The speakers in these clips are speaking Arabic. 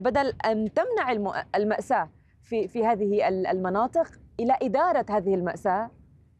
بدل أن تمنع المأساة في هذه المناطق إلى إدارة هذه المأساة؟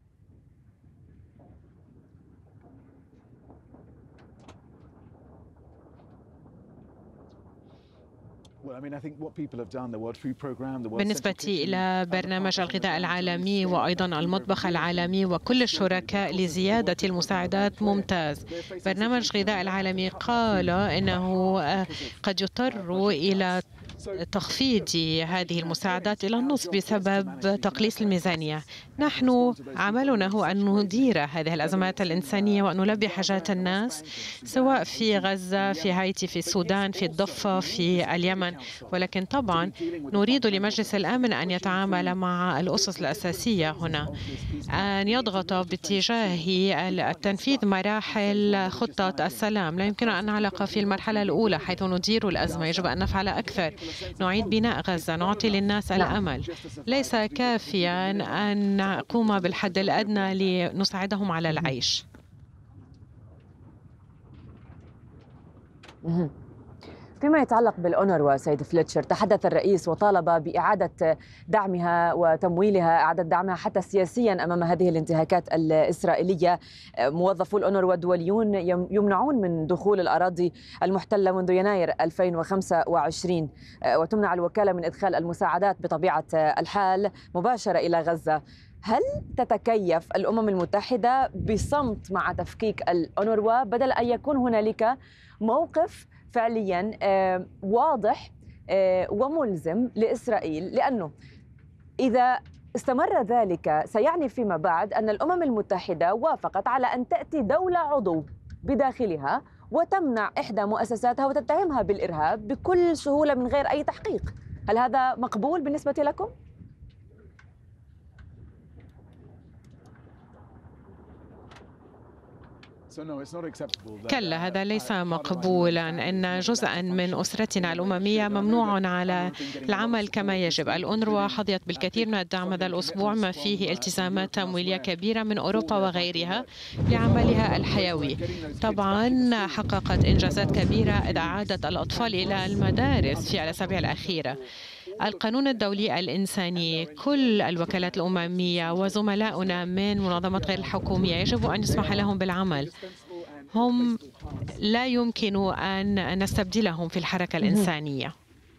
بالنسبة إلى برنامج الغذاء العالمي وأيضا المطبخ العالمي وكل الشركاء لزيادة المساعدات ممتاز. برنامج الغذاء العالمي قال إنه قد يضطر إلى تخفيض هذه المساعدات إلى النصف بسبب تقليص الميزانية. نحن عملنا هو أن ندير هذه الأزمات الإنسانية وأن نلبي حاجات الناس سواء في غزة، في هايتي، في السودان، في الضفة، في اليمن. ولكن طبعا نريد لمجلس الأمن أن يتعامل مع الأسس الأساسية هنا، أن يضغط باتجاه التنفيذ مراحل خطة السلام. لا يمكن أن نعلق في المرحلة الأولى حيث ندير الأزمة، يجب أن نفعل أكثر. نعيد بناء غزة، نعطي للناس الأمل. ليس كافيا أن نقوم بالحد الأدنى لنساعدهم على العيش. فيما يتعلق بالأونروا سيد فليتشر، تحدث الرئيس وطالب بإعادة دعمها وتمويلها، إعادة دعمها حتى سياسيا أمام هذه الانتهاكات الإسرائيلية. موظفو الأونروا الدوليون يمنعون من دخول الأراضي المحتلة منذ يناير 2025، وتمنع الوكالة من إدخال المساعدات بطبيعة الحال مباشرة إلى غزة. هل تتكيف الأمم المتحدة بصمت مع تفكيك الأونروا بدل أن يكون هنالك موقف فعليا واضح وملزم لإسرائيل؟ لأنه إذا استمر ذلك سيعني فيما بعد أن الأمم المتحدة وافقت على أن تأتي دولة عضو بداخلها وتمنع إحدى مؤسساتها وتتهمها بالإرهاب بكل سهولة من غير أي تحقيق. هل هذا مقبول بالنسبة لكم؟ كلا، هذا ليس مقبولا. أن جزءا من أسرتنا الأممية ممنوع على العمل كما يجب. الأونروا حظيت بالكثير من الدعم هذا الأسبوع، ما فيه التزامات تمويلية كبيرة من أوروبا وغيرها لعملها الحيوي. طبعا حققت إنجازات كبيرة إذ أعادت الأطفال إلى المدارس في الأسابيع الأخيرة. القانون الدولي الإنساني، كل الوكالات الأممية وزملاؤنا من منظمات غير الحكومية يجب أن يسمح لهم بالعمل. هم لا يمكن أن نستبدلهم في الحركة الإنسانية.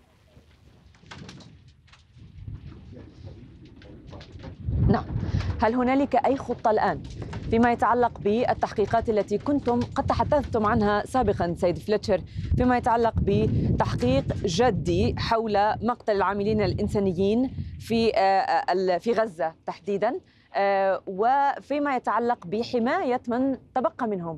نعم. هل هنالك أي خطة الآن فيما يتعلق بالتحقيقات التي كنتم قد تحدثتم عنها سابقا سيد فليتشر، فيما يتعلق بتحقيق جدي حول مقتل العاملين الإنسانيين في غزة تحديدا، وفيما يتعلق بحماية من تبقى منهم؟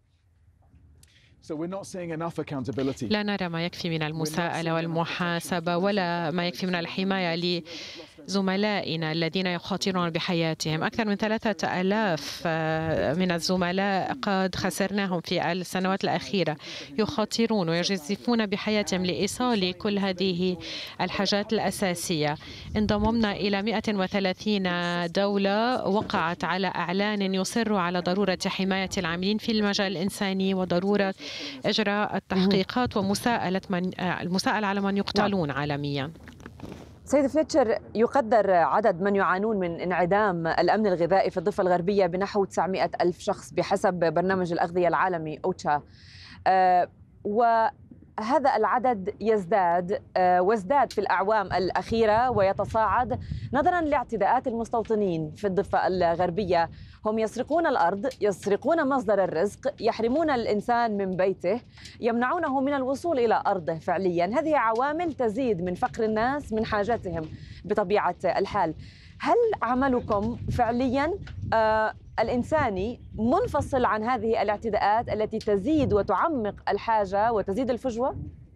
لا نرى ما يكفي من المساءلة والمحاسبة ولا ما يكفي من الحماية لزملائنا الذين يخاطرون بحياتهم. أكثر من 3000 من الزملاء قد خسرناهم في السنوات الأخيرة، يخاطرون ويجازفون بحياتهم لإيصال كل هذه الحاجات الأساسية. انضممنا إلى 130 دولة وقعت على إعلان يصر على ضرورة حماية العاملين في المجال الإنساني وضرورة إجراء التحقيقات المساءلة على من يقتلون عالميا. سيد فليتشر، يقدر عدد من يعانون من انعدام الأمن الغذائي في الضفة الغربية بنحو 900 ألف شخص بحسب برنامج الأغذية العالمي أوتشا، وهذا العدد يزداد وازداد في الأعوام الأخيرة ويتصاعد نظرا لاعتداءات المستوطنين في الضفة الغربية. هم يسرقون الأرض، يسرقون مصدر الرزق، يحرمون الإنسان من بيته، يمنعونه من الوصول إلى أرضه فعليا. هذه عوامل تزيد من فقر الناس، من حاجاتهم بطبيعة الحال. هل عملكم فعليا الإنساني منفصل عن هذه الاعتداءات التي تزيد وتعمق الحاجة وتزيد الفجوة،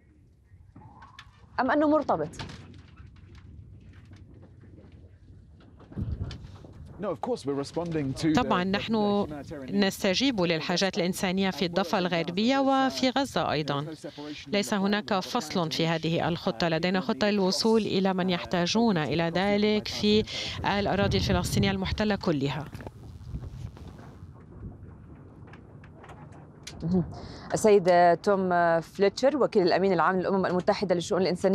أم أنه مرتبط؟ طبعا نحن نستجيب للحاجات الإنسانية في الضفة الغربية وفي غزة أيضا. ليس هناك فصل في هذه الخطة، لدينا خطة للوصول إلى من يحتاجون إلى ذلك في الأراضي الفلسطينية المحتلة كلها. السيد توم فليتشر، وكيل الأمين العام للأمم المتحدة للشؤون الإنسانية.